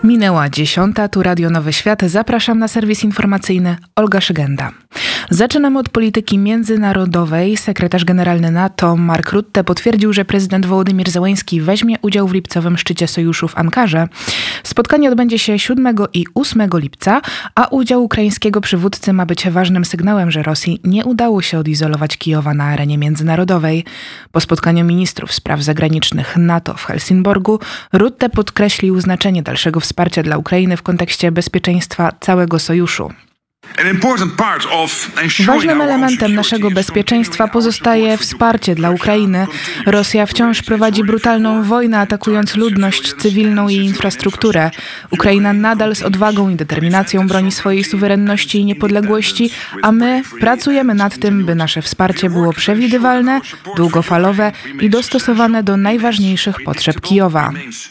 Minęła 10, tu Radio Nowy Świat. Zapraszam na serwis informacyjny. Olga Szygenda. Zaczynamy od polityki międzynarodowej. Sekretarz generalny NATO Mark Rutte potwierdził, że prezydent Wołodymyr Zełenski weźmie udział w lipcowym szczycie sojuszu w Ankarze. Spotkanie odbędzie się 7 i 8 lipca, a udział ukraińskiego przywódcy ma być ważnym sygnałem, że Rosji nie udało się odizolować Kijowa na arenie międzynarodowej. Po spotkaniu ministrów spraw zagranicznych NATO w Helsingborgu Rutte podkreślił znaczenie dalszego wsparcia dla Ukrainy w kontekście bezpieczeństwa całego sojuszu. Ważnym elementem naszego bezpieczeństwa pozostaje wsparcie dla Ukrainy. Rosja wciąż prowadzi brutalną wojnę, atakując ludność cywilną i infrastrukturę. Ukraina nadal z odwagą i determinacją broni swojej suwerenności i niepodległości, a my pracujemy nad tym, by nasze wsparcie było przewidywalne, długofalowe i dostosowane do najważniejszych potrzeb Kijowa.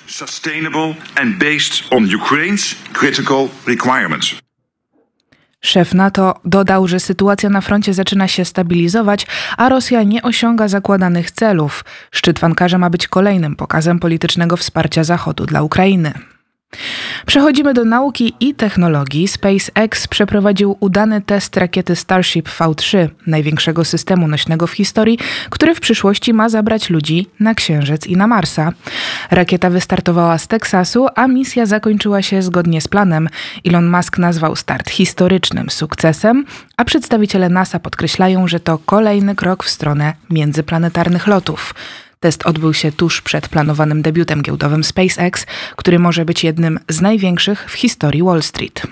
Szef NATO dodał, że sytuacja na froncie zaczyna się stabilizować, a Rosja nie osiąga zakładanych celów. Szczyt w Ankarze ma być kolejnym pokazem politycznego wsparcia Zachodu dla Ukrainy. Przechodzimy do nauki i technologii. SpaceX przeprowadził udany test rakiety Starship V3, największego systemu nośnego w historii, który w przyszłości ma zabrać ludzi na Księżyc i na Marsa. Rakieta wystartowała z Teksasu, a misja zakończyła się zgodnie z planem. Elon Musk nazwał start historycznym sukcesem, a przedstawiciele NASA podkreślają, że to kolejny krok w stronę międzyplanetarnych lotów. Test odbył się tuż przed planowanym debiutem giełdowym SpaceX, który może być jednym z największych w historii Wall Street.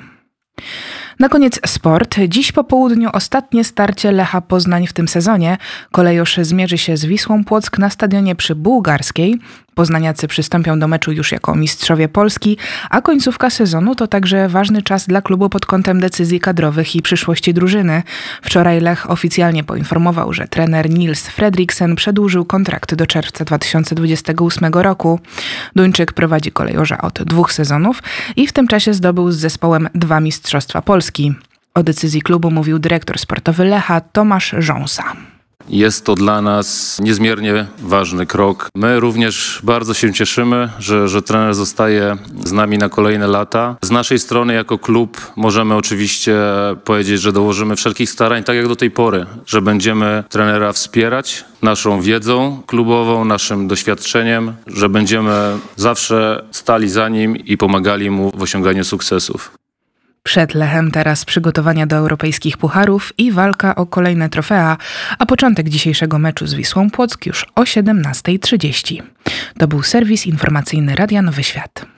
Na koniec sport. Dziś po południu ostatnie starcie Lecha Poznań w tym sezonie. Kolejorz zmierzy się z Wisłą Płock na stadionie przy Bułgarskiej. Poznaniacy przystąpią do meczu już jako mistrzowie Polski, a końcówka sezonu to także ważny czas dla klubu pod kątem decyzji kadrowych i przyszłości drużyny. Wczoraj Lech oficjalnie poinformował, że trener Nils Fredriksen przedłużył kontrakt do czerwca 2028 roku. Duńczyk prowadzi Kolejorza od 2 sezonów i w tym czasie zdobył z zespołem 2 mistrzostwa Polski. O decyzji klubu mówił dyrektor sportowy Lecha Tomasz Rząsa. Jest to dla nas niezmiernie ważny krok. My również bardzo się cieszymy, że trener zostaje z nami na kolejne lata. Z naszej strony jako klub możemy oczywiście powiedzieć, że dołożymy wszelkich starań, tak jak do tej pory, że będziemy trenera wspierać naszą wiedzą klubową, naszym doświadczeniem, że będziemy zawsze stali za nim i pomagali mu w osiąganiu sukcesów. Przed Lechem teraz przygotowania do europejskich pucharów i walka o kolejne trofea, a początek dzisiejszego meczu z Wisłą Płock już o 17:30. To był serwis informacyjny Radia Nowy Świat.